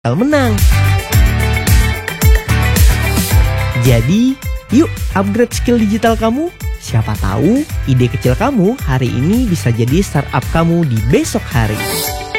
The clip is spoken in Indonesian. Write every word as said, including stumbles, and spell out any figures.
menang. Jadi, yuk upgrade skill digital kamu. Siapa tahu ide kecil kamu hari ini bisa jadi startup kamu di besok hari.